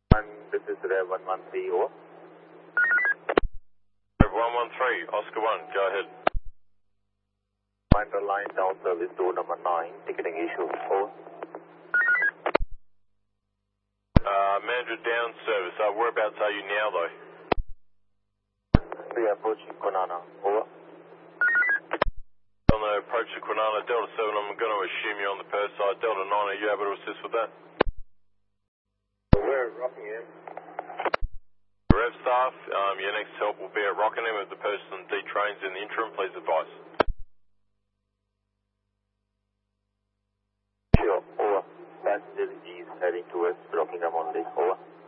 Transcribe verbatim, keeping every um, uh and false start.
And this is Rev one one three, over. Rev one one three, Oscar one, go ahead. Find the line down service door number nine, ticketing issue, over. Uh, manager down service, uh, whereabouts are you now though? We are approaching Kwinana, over. On the approach to Kwinana, Delta seven, I'm going to assume you're on the Perth side. Delta nine, are you able to assist with that? We're Rockingham. Rev staff, um, your next help will be at Rockingham. If the person detrains in the interim, please advise. Sure, over. Passenger is heading towards Rockingham only, over.